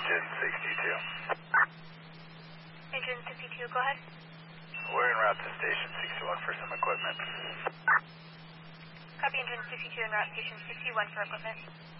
Engine 62. Engine 62, go ahead. We're en route to Station 61 for some equipment. Copy Engine 62 en route, Station 61 for equipment.